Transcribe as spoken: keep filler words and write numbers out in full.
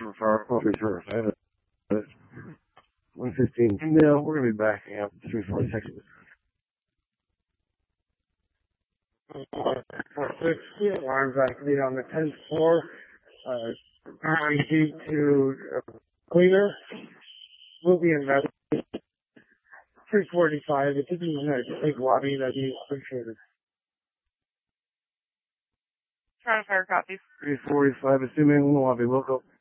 for Fire Coffee first. I have it. one fifteen. No, we're going to be backing up three forty-six. sixty, alarms activated on the tenth floor. Uh, R I D to uh, cleaner. Will be invested. three forty-five. If you can take lobby, that'd be appreciated. Trying to fire copies. three forty-five, assuming lobby, local.